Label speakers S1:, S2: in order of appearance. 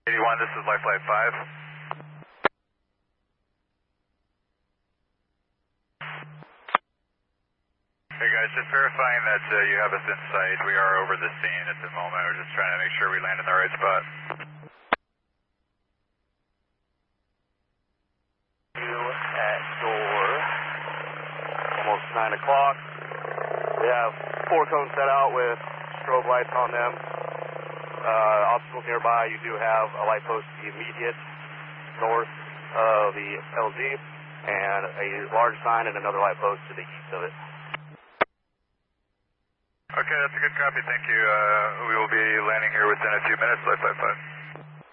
S1: 81, this is Life Flight 5. Hey guys, just verifying that you have us in sight. We are over the scene at the moment. We're just trying to make sure we land in the right spot.
S2: At door, almost 9 o'clock. We have 4 cones set out with strobe lights on them. Obstacles nearby, you do have a light post to the immediate north of the LZ and a large sign and another light post to the east of it.
S1: Okay, that's a good copy. Thank you. We will be landing here within a few minutes. Life Flight 5.